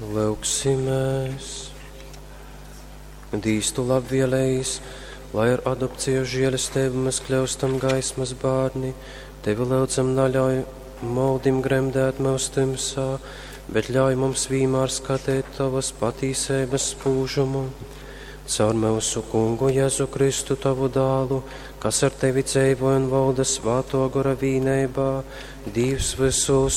Lūksimies. Dīstu labvielējis, lai ar adopciju žēlastību mēs kļūstam gaismas bērni, tevi lūdzam neļauj moldim gremdēt mūsu tumsā, bet ļauj mums vienmēr skatīt tavas patīsības spūžumu. Caur mūsu kungu Jēzu Kristu tavu dālu, kas ar tevi dzīvo un valda svāto gara vienībā, Dievs visus